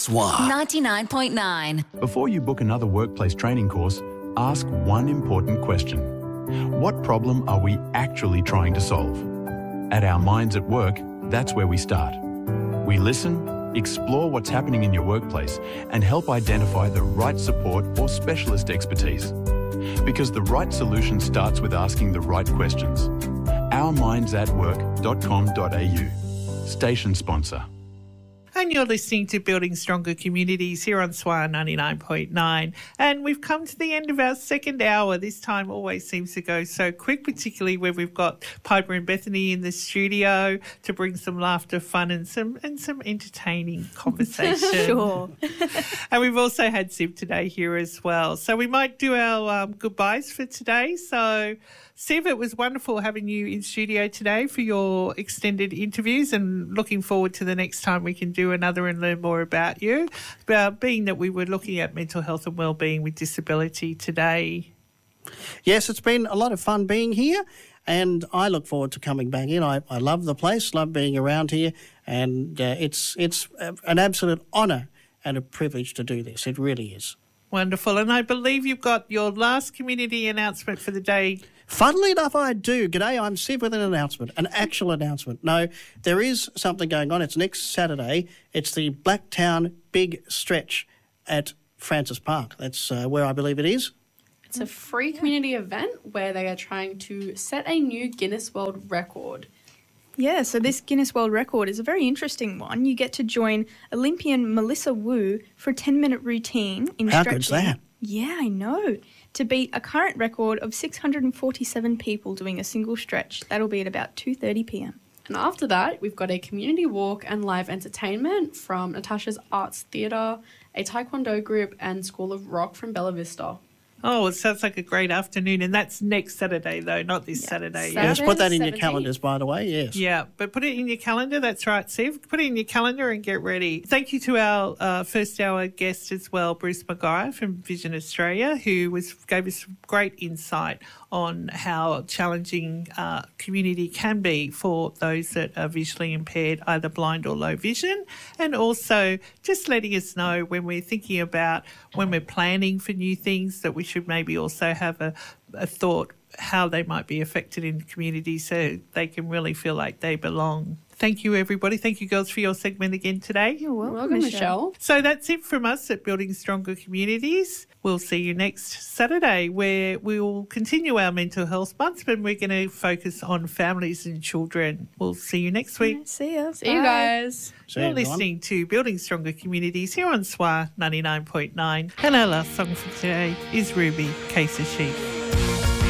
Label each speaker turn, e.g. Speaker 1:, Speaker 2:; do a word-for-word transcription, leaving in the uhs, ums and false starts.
Speaker 1: S W A
Speaker 2: ninety-nine point nine.
Speaker 3: Before you book another workplace training course, ask one important question. What problem are we actually trying to solve? At Our Minds at Work, that's where we start. We listen, explore what's happening in your workplace, and help identify the right support or specialist expertise. Because the right solution starts with asking the right questions. our minds at work dot com dot a u. Station sponsor.
Speaker 4: And you're listening to Building Stronger Communities here on S W A ninety-nine point nine. And we've come to the end of our second hour. This time always seems to go so quick, particularly where we've got Piper and Bethany in the studio to bring some laughter, fun and some and some entertaining conversation.
Speaker 5: Sure.
Speaker 4: And we've also had Siv today here as well. So we might do our um, goodbyes for today. So Siv, it was wonderful having you in studio today for your extended interviews, and looking forward to the next time we can do another and learn more about you. But being that we were looking at mental health and wellbeing with disability today.
Speaker 6: Yes, it's been a lot of fun being here, and I look forward to coming back in. I, I love the place, love being around here, and uh, it's it's an absolute honour and a privilege to do this. It really is.
Speaker 4: Wonderful. And I believe you've got your last community announcement for the day.
Speaker 6: Funnily enough, I do. G'day, I'm Siv with an announcement, an actual announcement. No, there is something going on. It's next Saturday. It's the Blacktown Big Stretch at Francis Park. That's uh, where I believe it is.
Speaker 5: It's a free community event where they are trying to set a new Guinness World Record.
Speaker 7: Yeah, so this Guinness World Record is a very interesting one. You get to join Olympian Melissa Wu for a ten-minute routine in
Speaker 6: How
Speaker 7: stretching.
Speaker 6: good's that?
Speaker 7: Yeah, I know. To beat a current record of six hundred forty-seven people doing a single stretch. That'll be at about two thirty p m.
Speaker 5: And after that, we've got a community walk and live entertainment from Natasha's Arts Theatre, a Taekwondo group and School of Rock from Bella Vista.
Speaker 4: Oh, it sounds like a great afternoon. And that's next Saturday, though, not this
Speaker 5: Yeah.
Speaker 4: Saturday.
Speaker 5: Saturday.
Speaker 6: Yes, put that in your
Speaker 5: seventeenth.
Speaker 6: calendars, by the way, yes.
Speaker 4: Yeah, but put it in your calendar. That's right, Siv. Put it in your calendar and get ready. Thank you to our uh, first hour guest as well, Bruce Maguire from Vision Australia, who was gave us some great insight on how challenging uh, community can be for those that are visually impaired, either blind or low vision, and also just letting us know when we're thinking about when we're planning for new things that we should maybe also have a, a thought how they might be affected in the community so they can really feel like they belong. Thank you, everybody. Thank you, girls, for your segment again today.
Speaker 7: You're welcome,
Speaker 5: Welcome,
Speaker 7: Michelle.
Speaker 5: Michelle.
Speaker 4: So that's it from us at Building Stronger Communities. We'll see you next Saturday, where we will continue our mental health month, but we're going to focus on families and children. We'll see you next week.
Speaker 7: Yeah, see ya.
Speaker 5: See you
Speaker 7: Bye.
Speaker 5: guys.
Speaker 6: See
Speaker 4: You're
Speaker 6: you, everyone.
Speaker 4: listening to Building Stronger Communities here on S W A ninety-nine point nine. And our last song for today is Ruby, Case of Sheep.